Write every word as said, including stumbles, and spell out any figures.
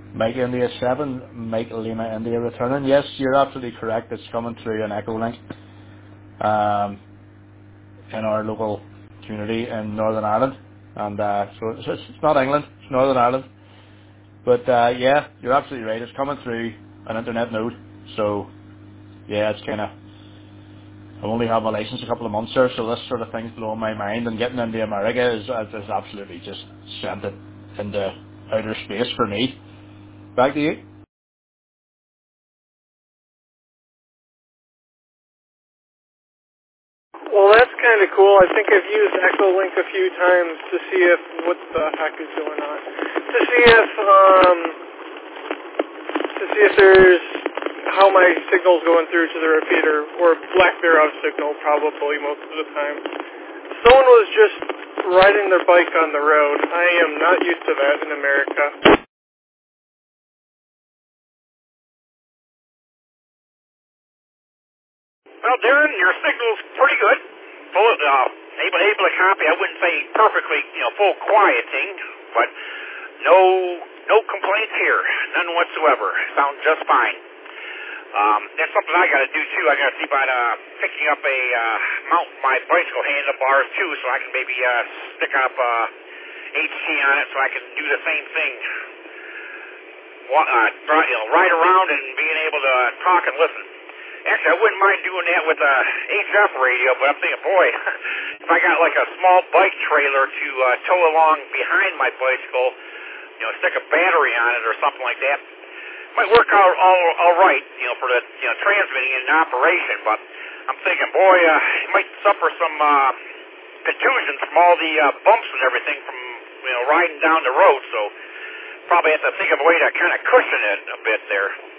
Mike India seven, Mike Lima India returning. Yes, you're absolutely correct. It's coming through an Echolink um, in our local community in Northern Ireland. And uh, so it's, it's not England, it's Northern Ireland. But uh, yeah, you're absolutely right. It's coming through an internet node. So yeah, it's kind of, I've only had my license a couple of months there, so this sort of thing's blowing my mind. And getting into America is, is absolutely just sent it into outer space for me. Back to you. Well, that's kind of cool. I think I've used Echolink a few times to see if what the heck is going on. To see if um to see if there's how my signal's going through to the repeater, or lack thereof signal, probably most of the time. Someone was just riding their bike on the road. I am not used to that in America. Well, Darren, your signal's pretty good. Full, uh, able, able to copy. I wouldn't say perfectly, you know, full quieting, but no, no complaints here, none whatsoever. Sounds just fine. Um, there's something I got to do too. I got to see about uh, picking up a uh, mount my bicycle handlebars too, so I can maybe uh, stick up uh, H T on it, so I can do the same thing. Wa- Uh, you know, ride around and being able to uh, talk and listen. Actually, I wouldn't mind doing that with a H F radio, but I'm thinking, boy, if I got like a small bike trailer to uh, tow along behind my bicycle, you know, stick a battery on it or something like that, might work out all all right, you know, for the you know transmitting in operation. But I'm thinking, boy, uh, you might suffer some uh, contusions from all the uh, bumps and everything from you know riding down the road. So probably have to think of a way to kind of cushion it a bit there.